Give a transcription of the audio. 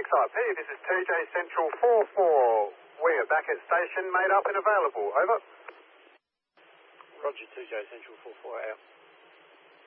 XIP, this is TJ Central 44. We are back at station, made up and available. Over. Roger, TJ Central 44 out.